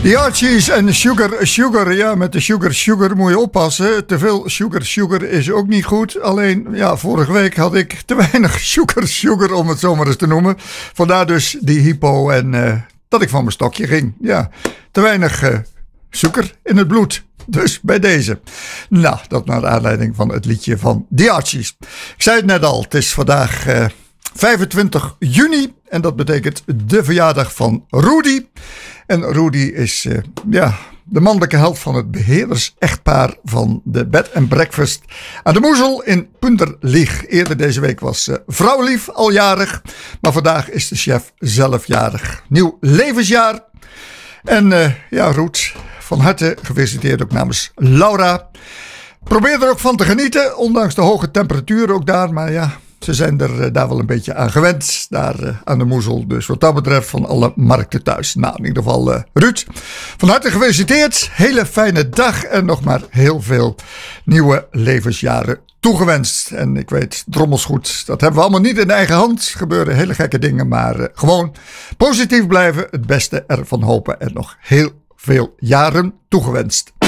The Archies en Sugar. Ja, met de Sugar moet je oppassen. Te veel Sugar is ook niet goed. Alleen, ja, vorige week had ik te weinig Sugar om het zo maar eens te noemen. Vandaar dus die hypo en dat ik van mijn stokje ging. Ja, te weinig suiker in het bloed. Dus bij deze. Nou, dat naar aanleiding van het liedje van The Archies. Ik zei het net al, het is vandaag 25 juni. En dat betekent de verjaardag van Rudy. En Rudy is de mannelijke held van het beheerders-echtpaar van de Bed and Breakfast aan de Moezel in Punterlich. Eerder deze week was vrouwlief al jarig. Maar vandaag is de chef zelf jarig. Nieuw levensjaar. En Ruud, van harte gefeliciteerd ook namens Laura. Probeer er ook van te genieten, ondanks de hoge temperaturen ook daar. Maar ja, ze zijn er daar wel een beetje aan gewend, daar aan de Moezel. Dus wat dat betreft van alle markten thuis. Nou, in ieder geval Ruud, van harte gefeliciteerd. Hele fijne dag en nog maar heel veel nieuwe levensjaren toegewenst. En ik weet, drommels goed, dat hebben we allemaal niet in de eigen hand. Er gebeuren hele gekke dingen, maar gewoon positief blijven. Het beste ervan hopen en nog heel veel jaren toegewenst.